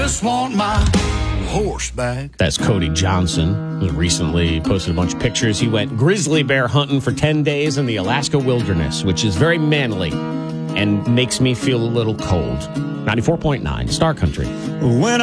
Just want my horse back. That's Cody Johnson. He recently posted a bunch of pictures. He went grizzly bear hunting for 10 days in the Alaska wilderness, which is very manly and makes me feel a little cold. 94.9 Star Country. When